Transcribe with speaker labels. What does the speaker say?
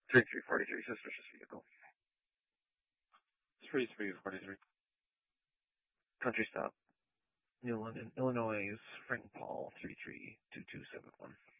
Speaker 1: 3343, suspicious vehicle.
Speaker 2: 3343.
Speaker 1: Country stop. New London, Illinois, Frank Paul, 332271.